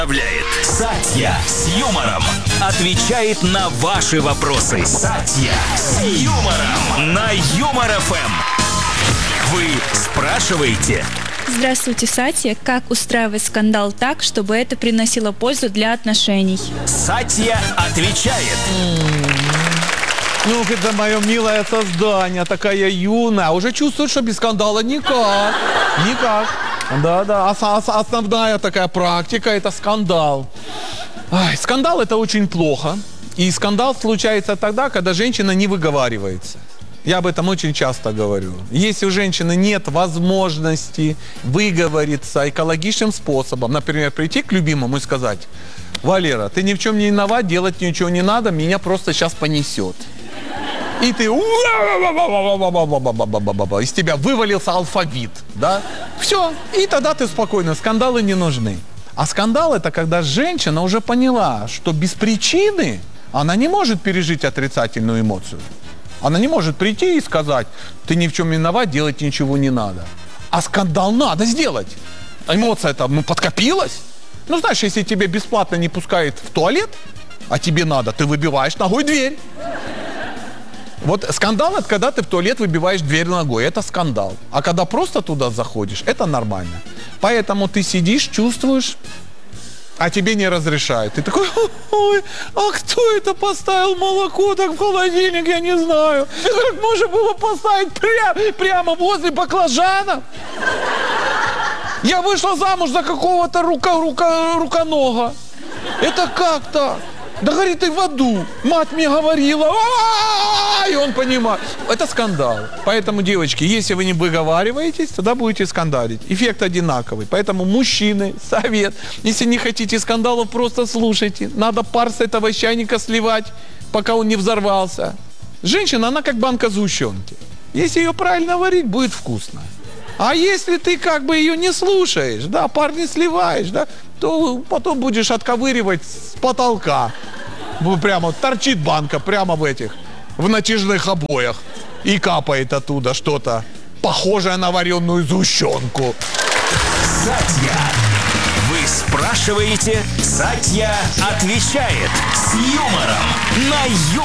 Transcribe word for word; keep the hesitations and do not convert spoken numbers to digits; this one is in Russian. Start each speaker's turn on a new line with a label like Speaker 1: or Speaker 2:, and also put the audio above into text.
Speaker 1: представляет Сатья с юмором. Отвечает на ваши вопросы. Сатья с юмором на Юмор эф эм. Вы спрашиваете?
Speaker 2: Здравствуйте, Сатья. Как устраивать скандал так, чтобы это приносило пользу для отношений?
Speaker 1: Сатья отвечает.
Speaker 3: Ну, это мое милое создание, такая юная. Уже чувствует, что без скандала никак. Никак. Да-да, Ос- ос- основная такая практика – это скандал. Ай, скандал – это очень плохо. И скандал случается тогда, когда женщина не выговаривается. Я об этом очень часто говорю. Если у женщины нет возможности выговориться экологичным способом, например, прийти к любимому и сказать: «Валера, ты ни в чем не виноват, делать ничего не надо, меня просто сейчас понесет». И ты из тебя вывалился алфавит, да? Все, и тогда ты спокойно, скандалы не нужны. А скандал — это когда женщина уже поняла, что без причины она не может пережить отрицательную эмоцию. Она не может прийти и сказать: ты ни в чем не виноват, делать ничего не надо. А скандал надо сделать. Эмоция-то ну, подкопилась. Ну, знаешь, если тебе бесплатно не пускают в туалет, а тебе надо, ты выбиваешь ногой дверь. Вот скандал — это когда ты в туалет выбиваешь дверь ногой. Это скандал. А когда просто туда заходишь, это нормально. Поэтому ты сидишь, чувствуешь, а тебе не разрешают. Ты такой: ой, а кто это поставил молоко так в холодильник, я не знаю. Как можно было поставить пря- прямо возле баклажана? Я вышла замуж за какого-то рука, рука, руконога. Это как так? Да, говорит, ты в аду. Мать мне говорила. А-а-а! И он понимает. Это скандал. Поэтому, девочки, если вы не выговариваетесь, тогда будете скандалить. Эффект одинаковый. Поэтому, мужчины, совет. Если не хотите скандалов, просто слушайте. Надо пар с этого чайника сливать, пока он не взорвался. Женщина, она как банка сгущенки. Если ее правильно варить, будет вкусно. А если ты как бы ее не слушаешь, да, пар не сливаешь, да, то потом будешь отковыривать с потолка. Прямо торчит банка прямо в этих, в натяжных обоях. И капает оттуда что-то похожее на вареную сгущенку.
Speaker 1: Сатья. Вы спрашиваете, Сатья отвечает с юмором на Юмор.